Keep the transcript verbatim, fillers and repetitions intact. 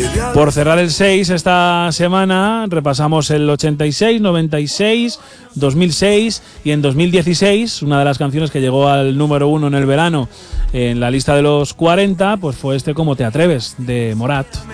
Por cerrar el seis esta semana repasamos el ochenta y seis, noventa y seis, dos mil seis y en dos mil dieciséis una de las canciones que llegó al número uno en el verano en la lista de los cuarenta pues fue este Cómo te atreves de Morat.